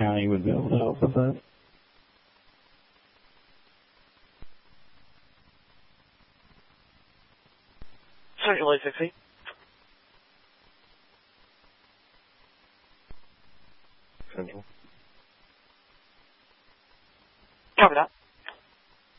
County would be able to help with that. Certainly, 60. Central. Copy that.